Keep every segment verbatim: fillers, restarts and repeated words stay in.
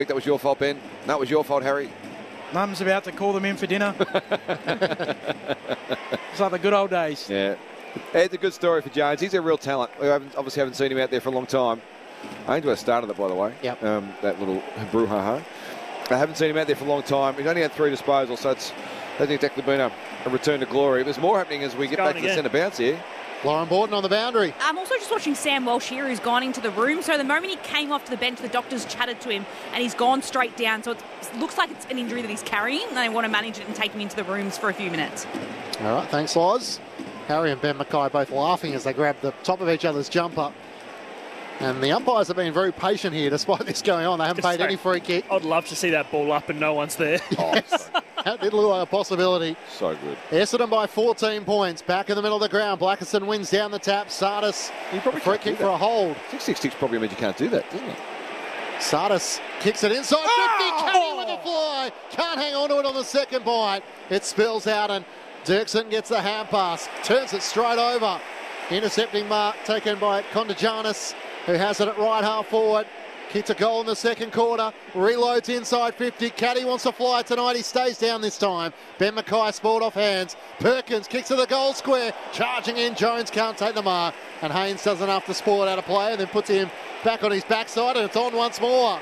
That was your fault, Ben. That was your fault, Harry. Mum's about to call them in for dinner. It's like the good old days. Yeah. It's a good story for Jones. He's a real talent. We haven't, obviously haven't seen him out there for a long time. Angela started it, by the way. Yep. Um, that little brouhaha. I haven't seen him out there for a long time. He's only had three disposals, so it's hasn't exactly been a, a return to glory. There's more happening as we get back to the centre bounce here. Lauren Borden on the boundary. I'm also just watching Sam Walsh here, who's gone into the room. So the moment he came off to the bench, the doctors chatted to him, and he's gone straight down. So it looks like it's an injury that he's carrying, and they want to manage it and take him into the rooms for a few minutes. All right, thanks, Loz. Harry and Ben Mackay both laughing as they grab the top of each other's jumper. And the umpires have been very patient here despite this going on. They haven't paid any free kick. I'd love to see that ball up and no one's there. Yes. That did look like a possibility. So good. Essendon by fourteen points. Back in the middle of the ground. Blackerson wins down the tap. Sardis, free kick for a hold. six six six probably means you can't do that, doesn't it? Sardis kicks it inside. Oh! fifty, Kenny with a fly. Can't hang on to it on the second bite. It spills out and Dirksen gets the hand pass. Turns it straight over. Intercepting mark taken by Kondajanis, who has it at right half forward. Kicks a goal in the second quarter. Reloads inside fifty. Caddy wants to fly tonight. He stays down this time. Ben Mackay spoiled off hands. Perkins kicks to the goal square. Charging in. Jones can't take the mark. And Haynes does enough to spoil out of play and then puts him back on his backside and it's on once more.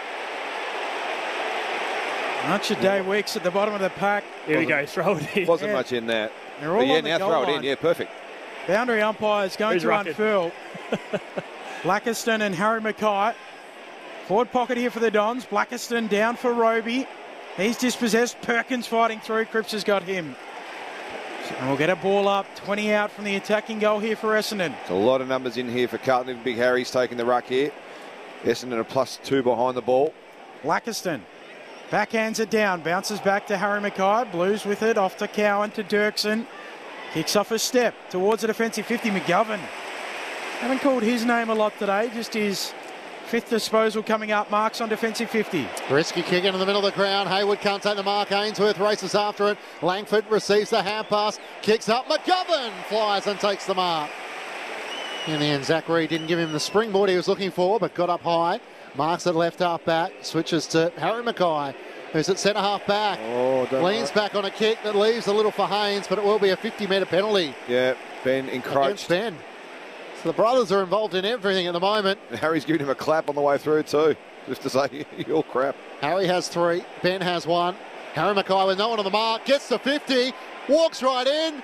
Archer Day Weeks at the bottom of the pack. Here we go. Throw it in. Wasn't Yeah. much in that. They're all But yeah, on the now goal throw it line. in. Yeah, perfect. Boundary umpires going Who's to rocking? unfurl. Blackiston and Harry Mackay. Forward pocket here for the Dons. Blackiston down for Roby. He's dispossessed. Perkins fighting through. Cripps has got him. And we'll get a ball up. twenty out from the attacking goal here for Essendon. There's a lot of numbers in here for Carlton. Even Big Harry's taking the ruck here. Essendon a plus two behind the ball. Blackiston backhands it down. Bounces back to Harry Mackay. Blues with it. Off to Cowan to Dirksen. Kicks off a step towards the defensive fifty. McGovern. Haven't called his name a lot today. Just his fifth disposal coming up. Marks on defensive fifty. Risky kick into the middle of the ground. Hayward can't take the mark. Ainsworth races after it. Langford receives the hand pass. Kicks up. McGovern flies and takes the mark. In the end, Zach Reed didn't give him the springboard he was looking for, but got up high. Marks at left half back. Switches to Harry Mackay, who's at centre half back. Oh, don't Leans worry. back on a kick that leaves a little for Haynes, but it will be a fifty metre penalty Yeah, Ben against encroached. Ben. So the brothers are involved in everything at the moment. And Harry's giving him a clap on the way through too, just to say, you're crap. Harry has three. Ben has one. Harry Mackay with no one on the mark. Gets to fifty. Walks right in.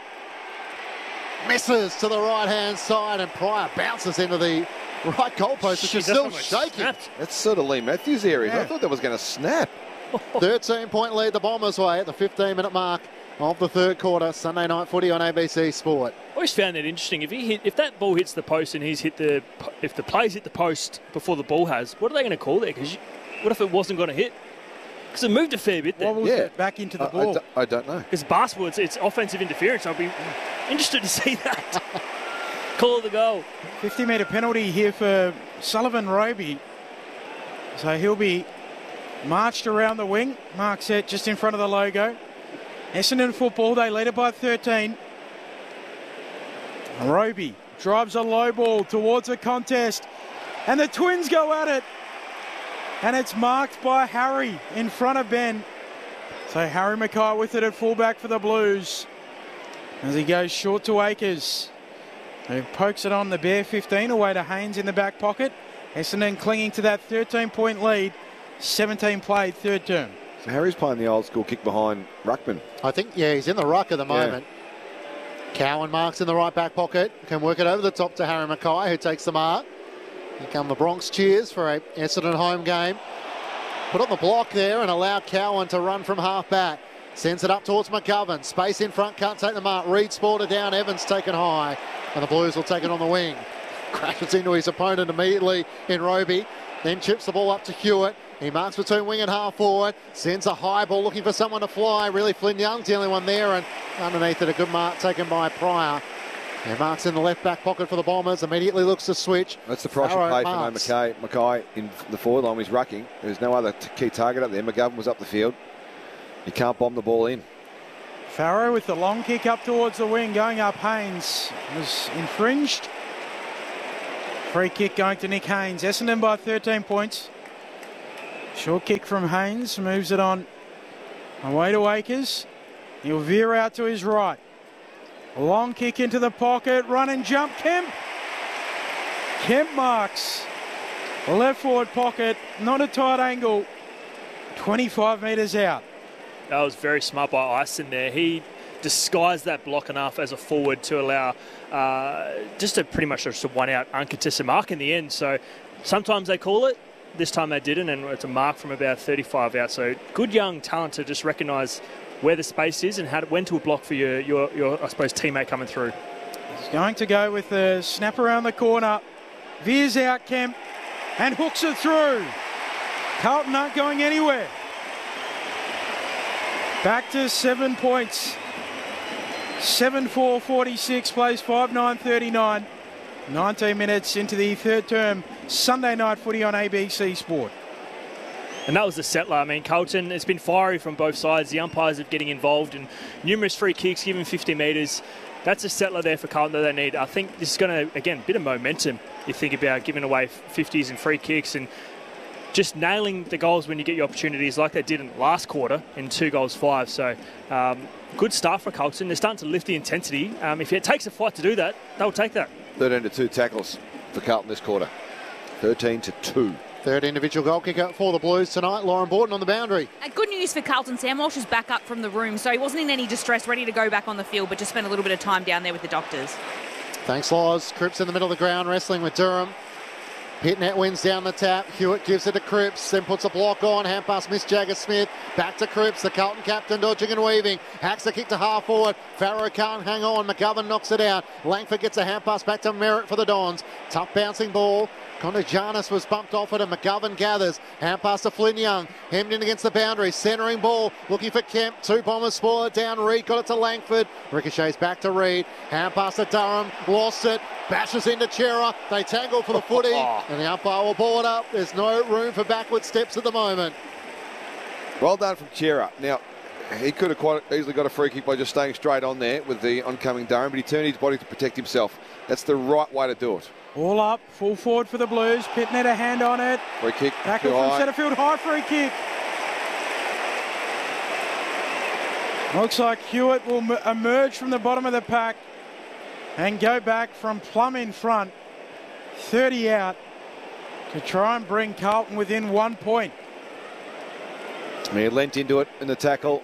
Misses to the right-hand side. And Pryor bounces into the right goalpost, which Shit, is that still almost shaking. snapped. That's sort of Lee Matthews areas. Yeah. I thought that was going to snap. thirteen-point lead the Bombers way at the fifteen-minute mark of the third quarter. Sunday night footy on A B C Sport. I always found that interesting. If he hit, if that ball hits the post and he's hit the, if the players hit the post before the ball has, what are they going to call there? Because what if it wasn't going to hit? Because it moved a fair bit there. Wobbles Yeah. it back into the I, I ball. d- I don't know. Because basketball, it's, it's offensive interference. I'd be interested to see that. Call the goal. fifty metre penalty here for Sullivan Roby. So he'll be marched around the wing. Mark set just in front of the logo. Essendon football, they lead it by thirteen. Roby drives a low ball towards a contest. And the Twins go at it. And it's marked by Harry in front of Ben. So Harry Mackay with it at fullback for the Blues. As he goes short to Akers, who pokes it on the bare fifteen, away to Haynes in the back pocket. Essendon clinging to that thirteen-point lead. seventeen played, third term. So Harry's playing the old school kick behind Ruckman. I think, yeah, he's in the ruck at the moment. Cowan marks in the right back pocket. Can work it over the top to Harry Mackay, who takes the mark. Here come the Bronx cheers for a Essendon home game. Put on the block there and allow Cowan to run from half back. Sends it up towards McGovern. Space in front, can't take the mark. Reed sported down, Evans taken high. And the Blues will take it on the wing. Crashes into his opponent immediately in Roby. Then chips the ball up to Hewitt. He marks between wing and half forward. Sends a high ball looking for someone to fly. Really, Flynn Young's the only one there. And underneath it, a good mark taken by Pryor. And marks in the left back pocket for the Bombers. Immediately looks to switch. That's the price you Farrow pay for no marks. Mackay. Mackay in the forward line was rucking. There's no other t- key target up there. McGovern was up the field. You can't bomb the ball in. Farrow with the long kick up towards the wing, going up. Haynes was infringed. Free kick going to Nick Haynes. Essendon by thirteen points. Short kick from Haynes, moves it on. Away to Akers. He'll veer out to his right. Long kick into the pocket, run and jump, Kemp. Kemp marks. Left forward pocket, not a tight angle. twenty-five metres out. That was very smart by Ison there. He disguised that block enough as a forward to allow uh, just a pretty much just a one-out uncontested mark in the end. So sometimes they call it. This time they didn't, and it's a mark from about thirty-five out. So good young talent to just recognise where the space is and how to, when to block for your, your, your, I suppose, teammate coming through. He's going to go with the snap around the corner. Veers out Kemp and hooks it through. Carlton aren't going anywhere. Back to seven points. seven four forty-six, plays five nine thirty-nine. nineteen minutes into the third term. Sunday night footy on A B C Sport. And that was the settler. I mean, Carlton, it's been fiery from both sides. The umpires are getting involved in numerous free kicks, given fifty metres. That's a settler there for Carlton that they need. I think this is going to, again, a bit of momentum. You think about giving away fifties and free kicks and just nailing the goals when you get your opportunities like they did in the last quarter in two goals five. So um, good start for Carlton. They're starting to lift the intensity. Um, if it takes a fight to do that, they'll take that. thirteen to two tackles for Carlton this quarter. thirteen to two. Third individual goal kicker for the Blues tonight. Lauren Borton on the boundary. Uh, good news for Carlton. Sam Walsh is back up from the room, so he wasn't in any distress, ready to go back on the field, but just spent a little bit of time down there with the doctors. Thanks, Loz. Cripps in the middle of the ground, wrestling with Durham. Pitnet wins down the tap. Hewitt gives it to Cripps, then puts a block on. Hand pass, Miss Jagger-Smith. Back to Cripps, the Carlton captain, dodging and weaving. Hacks a kick to half forward. Farrow can't hang on. McGovern knocks it out. Langford gets a hand pass back to Merritt for the Dons. Tough bouncing ball. Condigianis was bumped off it and McGovern gathers. Hand pass to Flynn Young. Hemmed in against the boundary. Centering ball. Looking for Kemp. Two bombers spoil it down. Reed got it to Langford. Ricochets back to Reed. Hand pass to Durham. Lost it. Bashes into Chera. They tangle for the footy. And the umpire will ball it up. There's no room for backward steps at the moment. Well done from Chera. Now, he could have quite easily got a free kick by just staying straight on there with the oncoming Durham, but he turned his body to protect himself. That's the right way to do it. All up, full forward for the Blues. Pitnet a hand on it. Free kick. Tackle from high. Setterfield, high free kick. Looks like Hewitt will m- emerge from the bottom of the pack and go back from Plum in front, thirty out, to try and bring Carlton within one point. He leant into it in the tackle.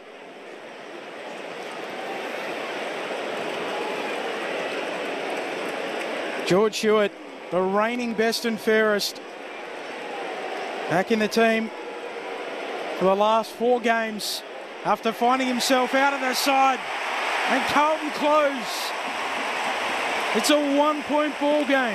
George Hewitt, the reigning best and fairest, back in the team for the last four games after finding himself out of the side. And Carlton close. It's a one-point ball game.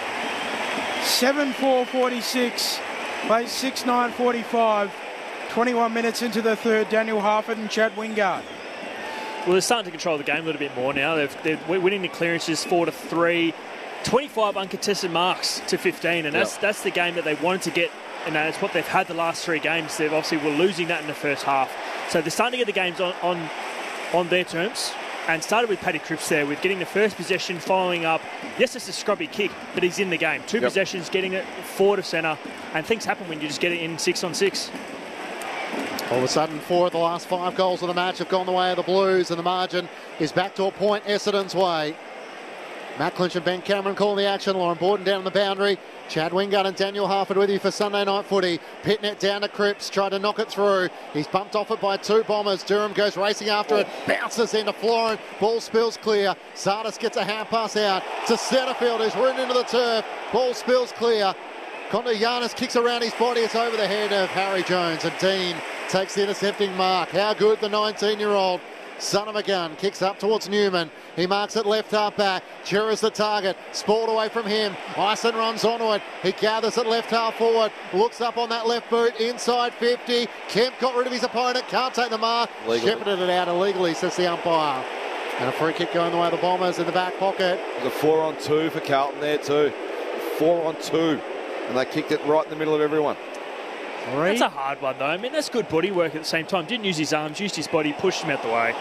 seven four forty-six, plays six nine forty-five. twenty-one minutes into the third, Daniel Harford and Chad Wingard. Well, they're starting to control the game a little bit more now. They've, they're winning the clearances four to three. twenty-five uncontested marks to fifteen, and that's yep. that's the game that they wanted to get, and that's what they've had the last three games. They've obviously were losing that in the first half, so they're starting to get the games on on, on their terms. And started with Paddy Cripps there, with getting the first possession, following up. Yes, it's a scrubby kick, but he's in the game. Two yep. possessions, getting it forward of centre, and things happen when you just get it in six on six. All of a sudden, four of the last five goals of the match have gone the way of the Blues, and the margin is back to a point Essendon's way. Matt Clinch and Ben Cameron calling the action. Lauren Borton down on the boundary. Chad Wingard and Daniel Harford with you for Sunday Night Footy. Pitnet down to Cripps, tried to knock it through. He's bumped off it by two bombers. Durham goes racing after it, bounces into Florin. Ball spills clear. Sardis gets a hand pass out to Setterfield, who's ridden into the turf. Ball spills clear. Condigianis kicks around his body. It's over the head of Harry Jones, and Dean takes the intercepting mark. How good the nineteen-year-old son of a gun kicks up towards Newman. He marks it left half back. Chera's the target. Sport away from him. Ison runs onto it. He gathers it left half forward. Looks up on that left boot. Inside fifty. Kemp got rid of his opponent. Can't take the mark. Legal. Shepherded it out illegally, says the umpire. And a free kick going the way of the Bombers in the back pocket. There's a four on two for Carlton there too. Four on two. And they kicked it right in the middle of everyone. That's a hard one, though. I mean, that's good body work at the same time. Didn't use his arms, used his body, pushed him out the way.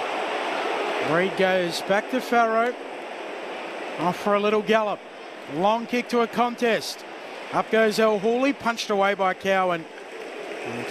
Reid goes back to Farrow. Off for a little gallop. Long kick to a contest. Up goes El Hawley, punched away by Cowan. Yeah,